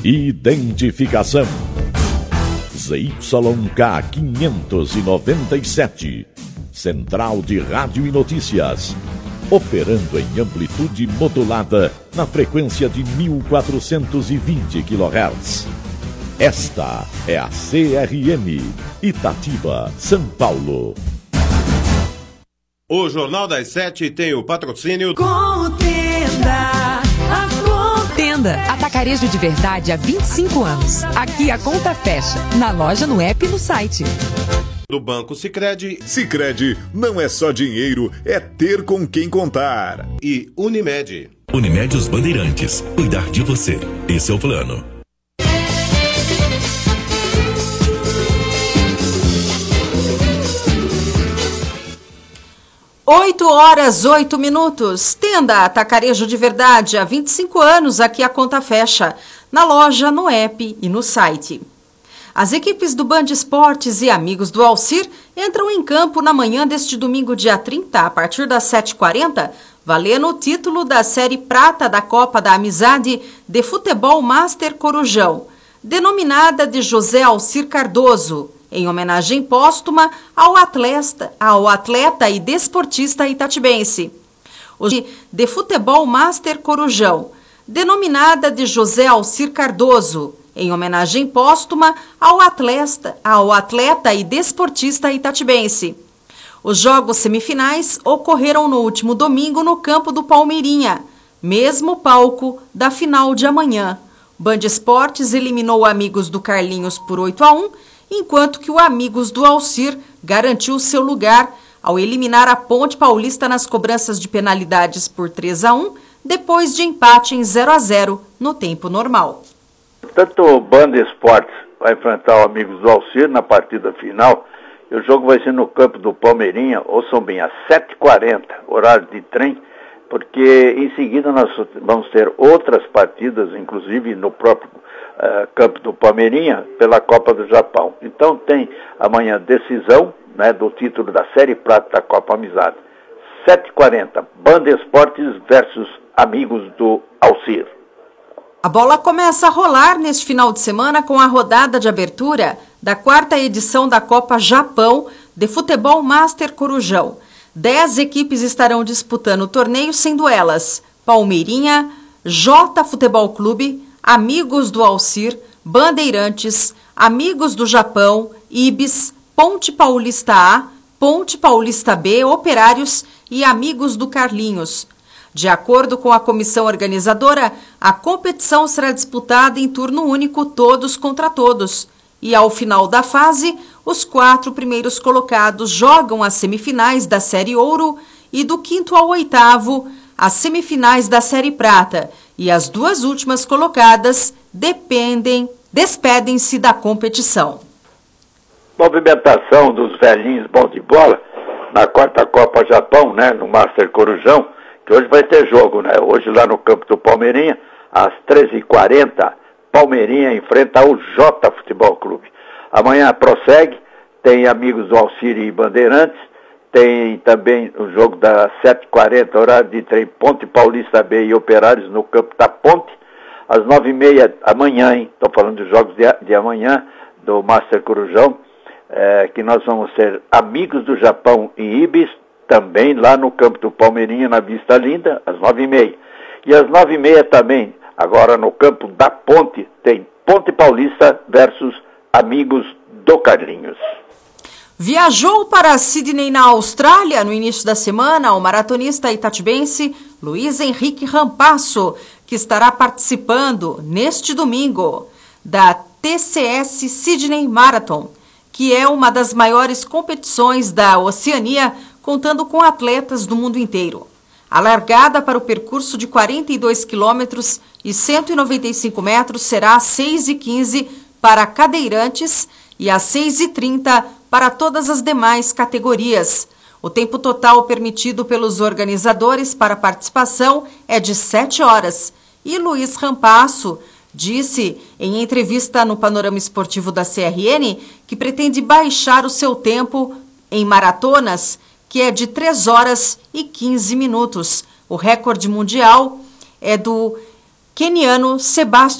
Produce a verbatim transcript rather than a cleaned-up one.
Identificação: Z Y K quinhentos e noventa e sete, Central de Rádio e Notícias, operando em amplitude modulada na frequência de mil quatrocentos e vinte quilohertz. Esta é a C R M, Itatiba, São Paulo. O Jornal das Sete tem o patrocínio Contenda, a Contenda, atacarejo de verdade há vinte e cinco anos. Aqui a conta fecha, na loja, no app e no site. Do Banco Sicredi. Sicredi não é só dinheiro, é ter com quem contar. E Unimed. Unimed Os Bandeirantes, cuidar de você. Esse é o plano. oito horas, oito minutos. Tenda Atacarejo de Verdade, há vinte e cinco anos, aqui a conta fecha. Na loja, no app e no site. As equipes do Band Esportes e amigos do Alcir entram em campo na manhã deste domingo, dia trinta, a partir das sete e quarenta, valendo o título da Série Prata da Copa da Amizade de Futebol Master Corujão, denominada de José Alcir Cardoso, em homenagem póstuma ao atleta, ao atleta e desportista itatibense. O de Futebol Master Corujão, denominada de José Alcir Cardoso, em homenagem póstuma ao atleta, ao atleta e desportista itatibense. Os jogos semifinais ocorreram no último domingo no campo do Palmeirinha, mesmo palco da final de amanhã. Band Esportes eliminou o Amigos do Carlinhos por oito a um, enquanto que o Amigos do Alcir garantiu seu lugar ao eliminar a Ponte Paulista nas cobranças de penalidades por três a um, depois de empate em zero a zero no tempo normal. Tanto o Band Esportes vai enfrentar o Amigos do Alcir na partida final, e o jogo vai ser no campo do Palmeirinha, ouçam bem, às sete e quarenta, horário de trem, porque em seguida nós vamos ter outras partidas, inclusive no próprio uh, campo do Palmeirinha, pela Copa do Japão. Então tem amanhã decisão, né, do título da Série Prata da Copa Amizade. sete e quarenta, Band Esportes versus Amigos do Alcir. A bola começa a rolar neste final de semana com a rodada de abertura da quarta edição da Copa Japão de Futebol Master Corujão. Dez equipes estarão disputando o torneio, sendo elas Palmeirinha, J Futebol Clube, Amigos do Alcir, Bandeirantes, Amigos do Japão, Ibis, Ponte Paulista A, Ponte Paulista B, Operários e Amigos do Carlinhos. De acordo com a comissão organizadora, a competição será disputada em turno único, todos contra todos. E ao final da fase, os quatro primeiros colocados jogam as semifinais da Série Ouro e do quinto ao oitavo, as semifinais da Série Prata. E as duas últimas colocadas dependem, despedem-se da competição. Movimentação dos velhinhos bom de bola na quarta Copa Japão, né, no Master Corujão, que hoje vai ter jogo, né? Hoje lá no campo do Palmeirinha, às treze e quarenta, Palmeirinha enfrenta o J Futebol Clube. Amanhã prossegue, tem Amigos do Alcir e Bandeirantes, tem também o jogo das sete e quarenta, horário de trem, Ponte Paulista B e Operários no campo da Ponte. Às nove e meia, amanhã, hein? Estou falando dos jogos de, de amanhã, do Master Corujão, é, que nós vamos ter Amigos do Japão e Ibis, também lá no campo do Palmeirinha, na Vista Linda, às nove e meia. E às nove e meia também, agora no campo da Ponte, tem Ponte Paulista versus Amigos do Carlinhos. Viajou para Sydney, na Austrália, no início da semana, o maratonista itatibense Luiz Henrique Rampasso, que estará participando neste domingo da T C S Sydney Marathon, que é uma das maiores competições da Oceania, contando com atletas do mundo inteiro. A largada para o percurso de quarenta e dois quilômetros e cento e noventa e cinco metros será às seis e quinze para cadeirantes e às seis e trinta para todas as demais categorias. O tempo total permitido pelos organizadores para participação é de sete horas. E Luiz Rampasso disse em entrevista no Panorama Esportivo da C R N que pretende baixar o seu tempo em maratonas, que é de três horas e quinze minutos. O recorde mundial é do queniano Sebastian